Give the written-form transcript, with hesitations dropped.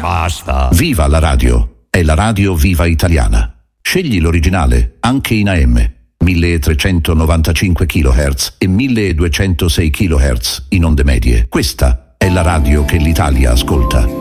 basta. Viva la radio, è la radio viva italiana. Scegli l'originale, anche in AM, 1395 kHz e 1206 kHz in onde medie. Questa è la radio che l'Italia ascolta.